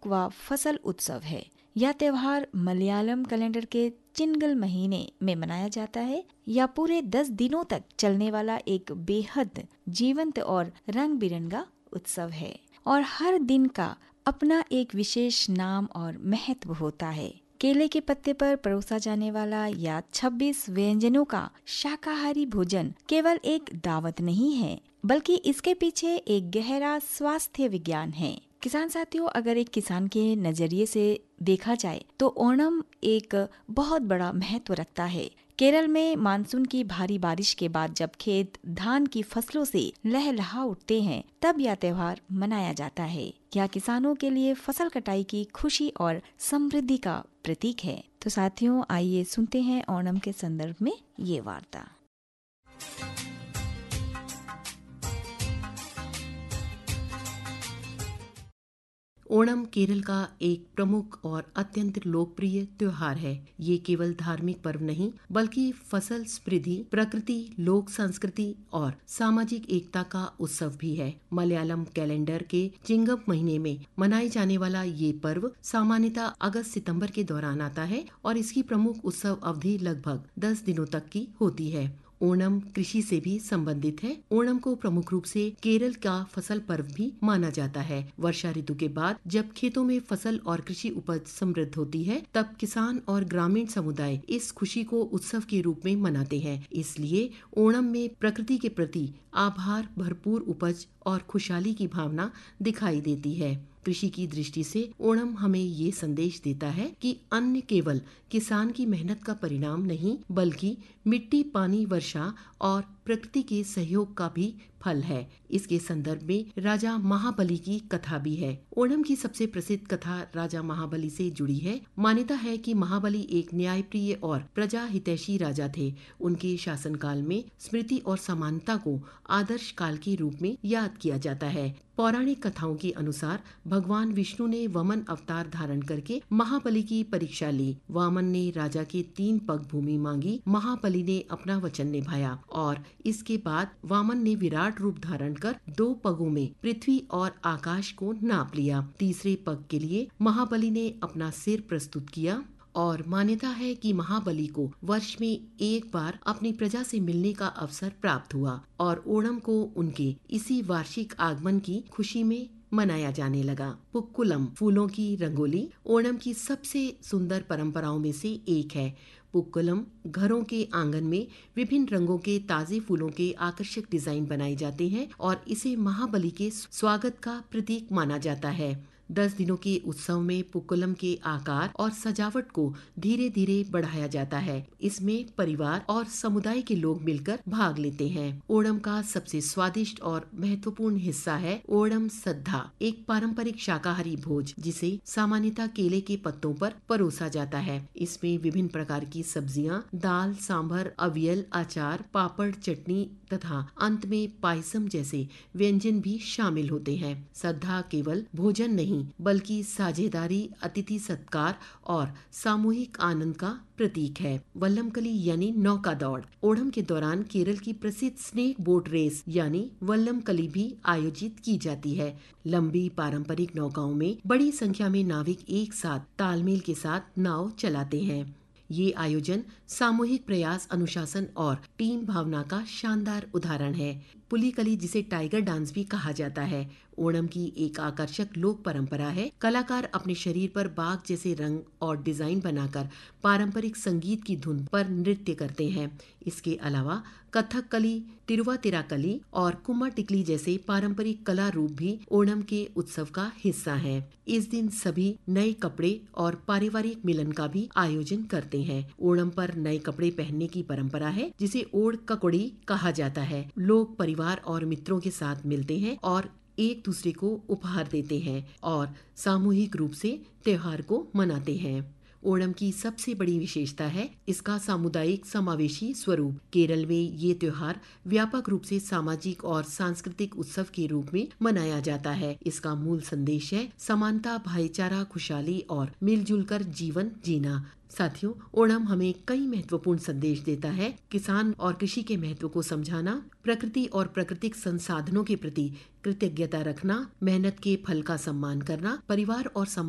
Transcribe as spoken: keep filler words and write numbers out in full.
प्रमुख व फसल उत्सव है। यह त्योहार मलयालम कैलेंडर के चिंगल महीने में मनाया जाता है। यह पूरे दस दिनों तक चलने वाला एक बेहद जीवंत और रंग बिरंगा उत्सव है और हर दिन का अपना एक विशेष नाम और महत्व होता है। केले के पत्ते पर परोसा जाने वाला या छब्बीस व्यंजनों का शाकाहारी भोजन केवल एक दावत नहीं है, बल्कि इसके पीछे एक गहरा स्वास्थ्य विज्ञान है। किसान साथियों, अगर एक किसान के नजरिए से देखा जाए तो ओणम एक बहुत बड़ा महत्व रखता है। केरल में मानसून की भारी बारिश के बाद जब खेत धान की फसलों से लहलहा उठते हैं, तब यह त्योहार मनाया जाता है। यह किसानों के लिए फसल कटाई की खुशी और समृद्धि का प्रतीक है। तो साथियों, आइए सुनते हैं ओणम के संदर्भ में ये वार्ता। ओणम केरल का एक प्रमुख और अत्यंत लोकप्रिय त्योहार है। ये केवल धार्मिक पर्व नहीं, बल्कि फसल समृद्धि, प्रकृति, लोक संस्कृति और सामाजिक एकता का उत्सव भी है। मलयालम कैलेंडर के चिंगम महीने में मनाए जाने वाला ये पर्व सामान्यतः अगस्त सितंबर के दौरान आता है और इसकी प्रमुख उत्सव अवधि लगभग दस दिनों तक की होती है। ओणम कृषि से भी संबंधित है। ओणम को प्रमुख रूप से केरल का फसल पर्व भी माना जाता है। वर्षा ऋतु के बाद जब खेतों में फसल और कृषि उपज समृद्ध होती है, तब किसान और ग्रामीण समुदाय इस खुशी को उत्सव के रूप में मनाते हैं। इसलिए ओणम में प्रकृति के प्रति आभार, भरपूर उपज और खुशहाली की भावना दिखाई देती है। कृषि की दृष्टि से ओणम हमें ये संदेश देता है कि अन्न केवल किसान की मेहनत का परिणाम नहीं, बल्कि मिट्टी, पानी, वर्षा और प्रकृति के सहयोग का भी फल है। इसके संदर्भ में राजा महाबली की कथा भी है। ओणम की सबसे प्रसिद्ध कथा राजा महाबली से जुड़ी है। मान्यता है कि महाबली एक न्यायप्रिय और प्रजा हितैषी राजा थे। उनके शासनकाल में स्मृति और समानता को आदर्श काल के रूप में याद किया जाता है। पौराणिक कथाओं के अनुसार भगवान विष्णु ने वामन अवतार धारण करके महाबली की परीक्षा ली। वामन ने राजा के तीन पग भूमि मांगी। महाबली ने अपना वचन निभाया और इसके बाद वामन ने विराट रूप धारण कर दो पगों में पृथ्वी और आकाश को नाप लिया। तीसरे पग के लिए महाबली ने अपना सिर प्रस्तुत किया और मान्यता है कि महाबली को वर्ष में एक बार अपनी प्रजा से मिलने का अवसर प्राप्त हुआ और ओणम को उनके इसी वार्षिक आगमन की खुशी में मनाया जाने लगा। पुक्कुलम, फूलों की रंगोली, ओणम की सबसे सुंदर परंपराओं में से एक है। पुक्कुलम घरों के आंगन में विभिन्न रंगों के ताजे फूलों के आकर्षक डिजाइन बनाए जाते हैं और इसे महाबली के स्वागत का प्रतीक माना जाता है। दस दिनों के उत्सव में पुक्कुलम के आकार और सजावट को धीरे धीरे बढ़ाया जाता है। इसमें परिवार और समुदाय के लोग मिलकर भाग लेते हैं। ओणम का सबसे स्वादिष्ट और महत्वपूर्ण हिस्सा है ओणम सद्धा, एक पारंपरिक शाकाहारी भोज जिसे सामान्यतः केले के पत्तों पर परोसा जाता है। इसमें विभिन्न प्रकार की सब्जियां, दाल, सांभर, अवियल, अचार, पापड़, चटनी तथा अंत में पायसम जैसे व्यंजन भी शामिल होते हैं। सद्धा केवल भोजन नहीं, बल्कि साझेदारी, अतिथि सत्कार और सामूहिक आनंद का प्रतीक है। वल्लमकली यानी नौका दौड़, ओणम के दौरान केरल की प्रसिद्ध स्नेक बोट रेस यानी वल्लमकली भी आयोजित की जाती है। लंबी पारंपरिक नौकाओं में बड़ी संख्या में नाविक एक साथ तालमेल के साथ नाव चलाते हैं। ये आयोजन सामूहिक प्रयास, अनुशासन और टीम भावना का शानदार उदाहरण है। पुलिकली, जिसे टाइगर डांस भी कहा जाता है, ओणम की एक आकर्षक लोक परंपरा है। कलाकार अपने शरीर पर बाघ जैसे रंग और डिजाइन बनाकर पारंपरिक संगीत की धुन पर नृत्य करते हैं। इसके अलावा कथकली, तिरुवातिराकली और कुम्माटिकली जैसे पारंपरिक कला रूप भी ओणम के उत्सव का हिस्सा हैं। इस दिन सभी नए कपड़े और पारिवारिक मिलन का भी आयोजन करते हैं। ओणम पर नए कपड़े पहनने की परंपरा है, जिसे ओड़ ककोड़ी कहा जाता है। लोग परिवार और मित्रों के साथ मिलते हैं और एक दूसरे को उपहार देते हैं और सामूहिक रूप से त्योहार को मनाते हैं। ओणम की सबसे बड़ी विशेषता है इसका सामुदायिक समावेशी स्वरूप। केरल में ये त्योहार व्यापक रूप से सामाजिक और सांस्कृतिक उत्सव के रूप में मनाया जाता है। इसका मूल संदेश है समानता, भाईचारा, खुशहाली और मिलजुल कर जीवन जीना। साथियों, ओणम हमें कई महत्वपूर्ण संदेश देता है। किसान और कृषि के महत्व को समझाना, प्रकृति और प्राकृतिक संसाधनों के प्रति कृतज्ञता रखना, मेहनत के फल का सम्मान करना, परिवार और समाज